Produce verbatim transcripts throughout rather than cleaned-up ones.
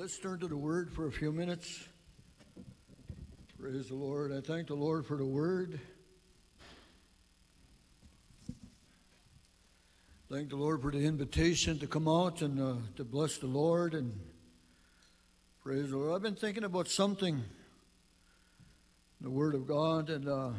Let's turn to the Word for a few minutes. Praise the Lord. I thank the Lord for the Word. Thank the Lord for the invitation to come out and uh, to bless the Lord. And praise the Lord. I've been thinking about something, the Word of God, and uh,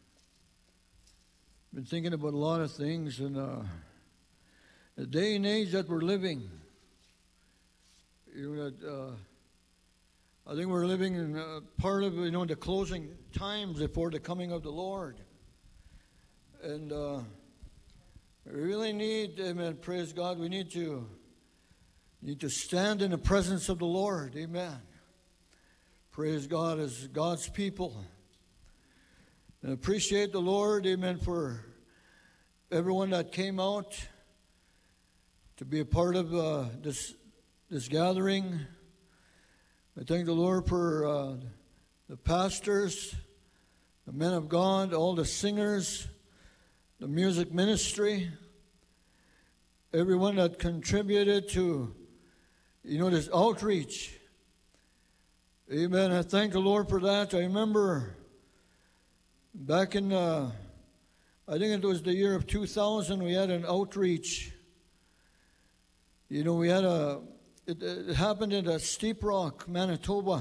been thinking about a lot of things. And uh, the day and age that we're living, you know, that, uh, I think we're living in uh, part of, you know, the closing times before the coming of the Lord. And uh, we really need, amen, praise God, we need to need to stand in the presence of the Lord, amen. Praise God, as God's people. And appreciate the Lord, amen, for everyone that came out to be a part of uh, this this gathering. I thank the Lord for uh, the pastors, the men of God, all the singers, the music ministry, everyone that contributed to, you know, this outreach. Amen. I thank the Lord for that. I remember back in, uh, I think it was the year of two thousand, we had an outreach. You know, we had a, it, it happened in a Steep Rock, Manitoba.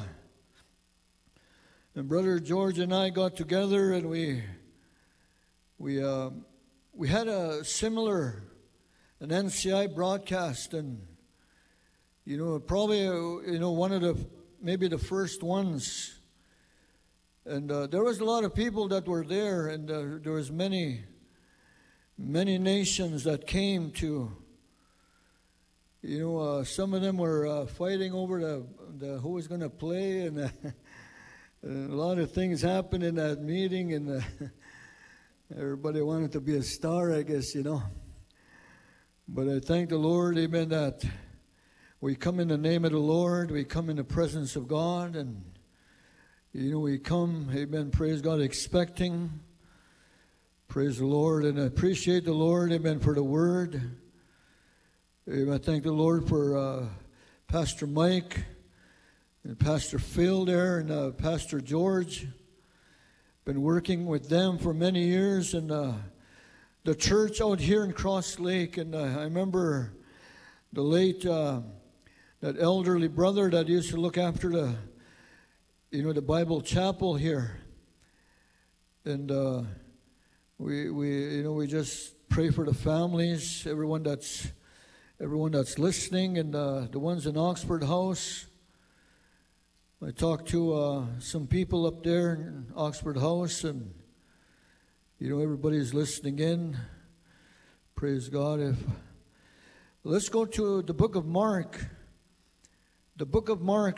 And Brother George and I got together and we, we, uh, we had a similar, an N C I broadcast, and, you know, probably, uh, you know, one of the, maybe the first ones. And uh, there was a lot of people that were there, and uh, there was many, many nations that came to, you know, uh, some of them were uh, fighting over the, the who was going to play, and, uh, and a lot of things happened in that meeting, and uh, everybody wanted to be a star, I guess, you know. But I thank the Lord, amen, that we come in the name of the Lord, we come in the presence of God, and, you know, we come, amen, praise God, expecting, praise the Lord, and I appreciate the Lord, amen, for the word. Amen. I thank the Lord for uh, Pastor Mike and Pastor Phil there and uh, Pastor George. Been working with them for many years, and uh, the church out here in Cross Lake. And uh, I remember the late uh, that elderly brother that used to look after the, you know, the Bible chapel here. And uh, we we you know we just pray for the families, everyone that's. Everyone that's listening, and uh, the ones in Oxford House. I talked to uh, some people up there in Oxford House, and, you know, everybody's listening in. Praise God. If Let's go to the book of Mark. The book of Mark,